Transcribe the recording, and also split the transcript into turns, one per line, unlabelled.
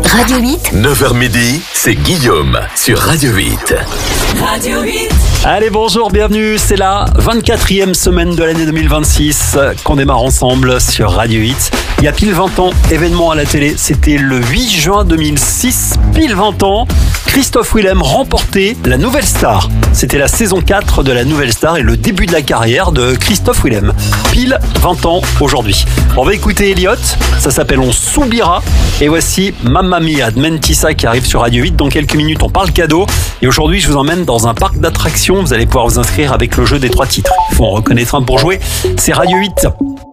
Radio 8.
9h midi, c'est Guillaume sur Radio 8.
Radio 8.
Allez, bonjour, bienvenue. C'est la 24e semaine de l'année 2026 qu'on démarre ensemble sur Radio 8. Il y a pile 20 ans, événement à la télé, c'était le 8 juin 2006, pile 20 ans. Christophe Willem remportait La Nouvelle Star. C'était la saison 4 de La Nouvelle Star et le début de la carrière de Christophe Willem. Pile 20 ans aujourd'hui. On va écouter Elliot, ça s'appelle On s'oubliera. Et voici Mamma Mia de Mentissa qui arrive sur Radio 8. Dans quelques minutes, on parle cadeau. Et aujourd'hui, je vous emmène dans un parc d'attractions. Vous allez pouvoir vous inscrire avec le jeu des 3 titres. Il faut en reconnaître un pour jouer. C'est Radio 8.